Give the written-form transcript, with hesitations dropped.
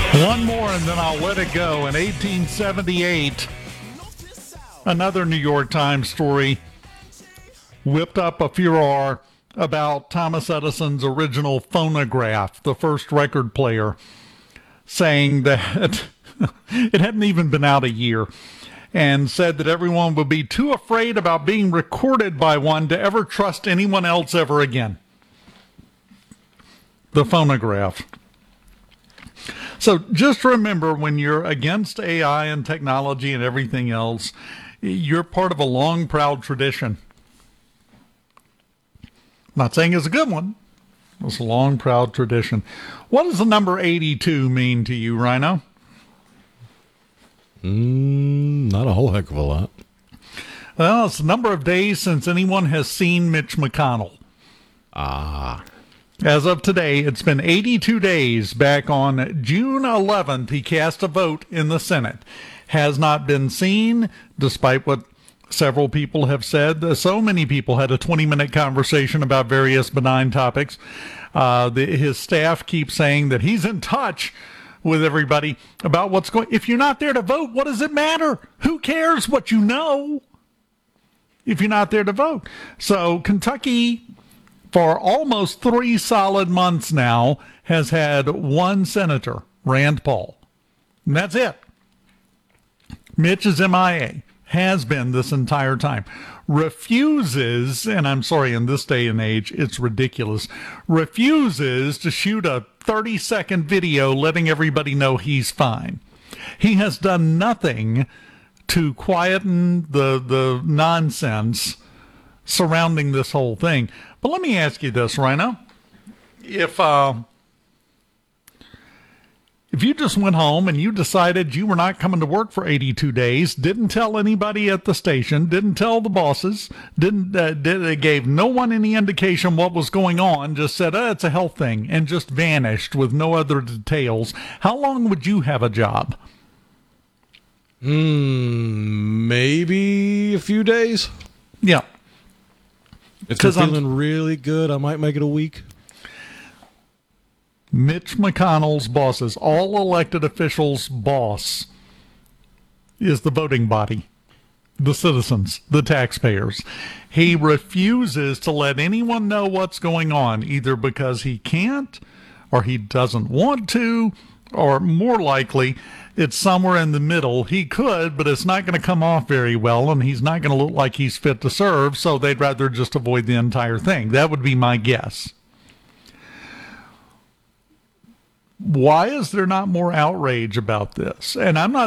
One more and then I'll let it go. In 1878, another New York Times story whipped up a furor about Thomas Edison's original phonograph, the first record player, saying that it hadn't even been out a year, and said that everyone would be too afraid about being recorded by one to ever trust anyone else ever again. The phonograph. So just remember, when you're against AI and technology and everything else, you're part of a long, proud tradition. I'm not saying it's a good one. It's a long, proud tradition. What does the number 82 mean to you, Rhino? Not a whole heck of a lot. Well, it's the number of days since anyone has seen Mitch McConnell. As of today, it's been 82 days. Back on June 11th, he cast a vote in the Senate. Has not been seen, despite what several people have said. So many people had a 20-minute conversation about various benign topics. His staff keeps saying that he's in touch with everybody about what's going. If you're not there to vote, what does it matter? Who cares what you know if you're not there to vote? So Kentucky, for almost 3 solid months now, has had one senator, Rand Paul. And that's it. Mitch is MIA, has been this entire time. Refuses, and I'm sorry, in this day and age, it's ridiculous, refuses to shoot a 30-second video letting everybody know he's fine. He has done nothing to quieten the nonsense surrounding this whole thing. But let me ask you this, Rhino. If you just went home and you decided you were not coming to work for 82 days, didn't tell anybody at the station, didn't tell the bosses, gave no one any indication what was going on, just said, it's a health thing, and just vanished with no other details, how long would you have a job? Maybe a few days. Yeah. If you're feeling really good, I might make it a week. Mitch McConnell's bosses, all elected officials' boss, is the voting body, the citizens, the taxpayers. He refuses to let anyone know what's going on, either because he can't, or he doesn't want to, or more likely, it's somewhere in the middle. He could, but it's not going to come off very well, and he's not going to look like he's fit to serve, so they'd rather just avoid the entire thing. That would be my guess. Why is there not more outrage about this? And I'm not